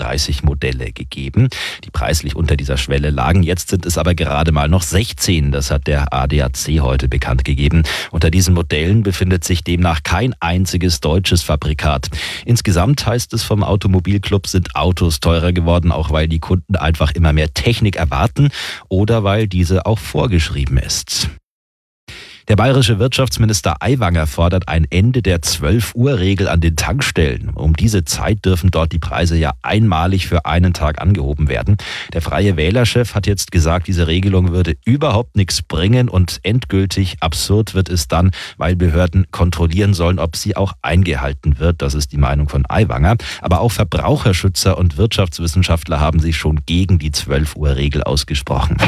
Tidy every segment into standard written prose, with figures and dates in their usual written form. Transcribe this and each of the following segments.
30 Modelle gegeben, die preislich unter dieser Schwelle lagen. Jetzt sind es aber gerade mal noch 16. Das hat der ADAC heute bekannt gegeben. Unter diesen Modellen befindet sich demnach kein einziges deutsches Fabrikat. Insgesamt heißt es vom Automobilclub, sind Autos teurer geworden, auch weil die Kunden einfach immer mehr Technik erwarten oder weil diese auch vorgeschrieben ist. Der bayerische Wirtschaftsminister Aiwanger fordert ein Ende der 12-Uhr-Regel an den Tankstellen. Um diese Zeit dürfen dort die Preise ja einmalig für einen Tag angehoben werden. Der Freie Wähler-Chef hat jetzt gesagt, diese Regelung würde überhaupt nichts bringen und endgültig absurd wird es dann, weil Behörden kontrollieren sollen, ob sie auch eingehalten wird. Das ist die Meinung von Aiwanger. Aber auch Verbraucherschützer und Wirtschaftswissenschaftler haben sich schon gegen die 12-Uhr-Regel ausgesprochen.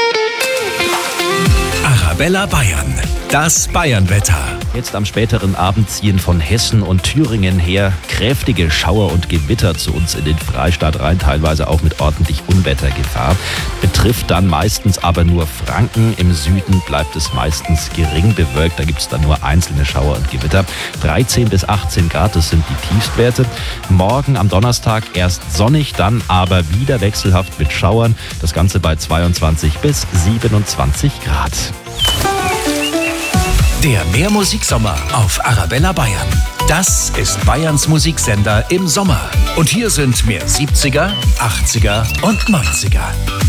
Arabella Bayern, das Bayernwetter. Jetzt am späteren Abend ziehen von Hessen und Thüringen her kräftige Schauer und Gewitter zu uns in den Freistaat rein, teilweise auch mit ordentlich Unwettergefahr. Betrifft dann meistens aber nur Franken. Im Süden bleibt es meistens gering bewölkt, da gibt es dann nur einzelne Schauer und Gewitter. 13 bis 18 Grad, das sind die Tiefstwerte. Morgen am Donnerstag erst sonnig, dann aber wieder wechselhaft mit Schauern. Das Ganze bei 22 bis 27 Grad. Der Mehrmusiksommer auf Arabella Bayern. Das ist Bayerns Musiksender im Sommer. Und hier sind mehr 70er, 80er und 90er.